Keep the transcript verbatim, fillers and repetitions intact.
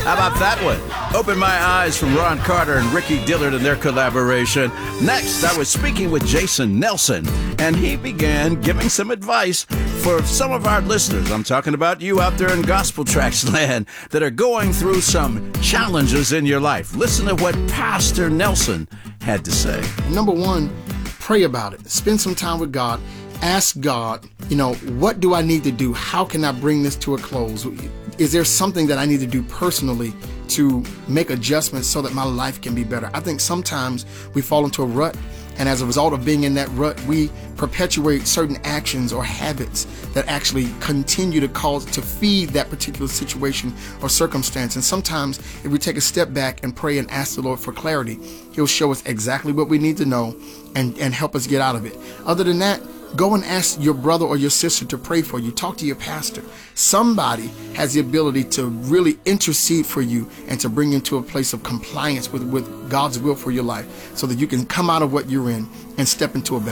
How about that one? Open My Eyes from Ron Carter and Ricky Dillard and their collaboration. Next, I was speaking with Jason Nelson, and he began giving some advice for some of our listeners. I'm talking about you out there in Gospel Tracks land that are going through some challenges in your life. Listen to what Pastor Nelson had to say. Number one, pray about it. Spend some time with God. Ask God, you know, what do I need to do? How can I bring this to a close? Is there something that I need to do personally to make adjustments so that my life can be better? I think sometimes we fall into a rut, and as a result of being in that rut, we perpetuate certain actions or habits that actually continue to cause, to feed that particular situation or circumstance. And sometimes if we take a step back and pray and ask the Lord for clarity, He'll show us exactly what we need to know and, and help us get out of it. Other than that, go and ask your brother or your sister to pray for you. Talk to your pastor. Somebody has the ability to really intercede for you and to bring you to a place of compliance with, with God's will for your life so that you can come out of what you're in and step into a better